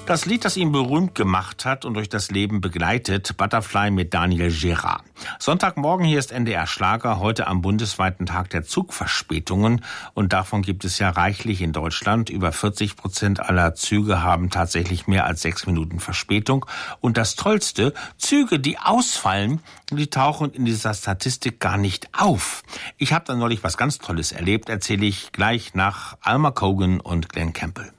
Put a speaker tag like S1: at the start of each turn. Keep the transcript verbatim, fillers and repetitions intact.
S1: Das Lied, das ihn berühmt gemacht hat und durch das Leben begleitet, Butterfly mit Daniel Gérard. Sonntagmorgen, hier ist N D R Schlager, heute am bundesweiten Tag der Zugverspätungen. Und davon gibt es ja reichlich in Deutschland. Über vierzig Prozent aller Züge haben tatsächlich mehr als sechs Minuten Verspätung. Und das Tollste, Züge, die ausfallen, die tauchen in dieser Statistik gar nicht auf. Ich habe da neulich was ganz Tolles erlebt, erzähle ich gleich nach Alma Cogan und Glenn Campbell.